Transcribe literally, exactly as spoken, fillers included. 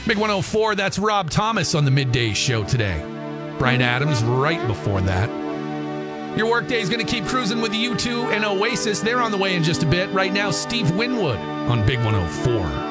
Big one oh four, that's Rob Thomas on the midday show today. Bryan Adams right before that. Your workday is going to keep cruising with U two and Oasis. They're on the way in just a bit. Right now, Steve Winwood on Big one oh four.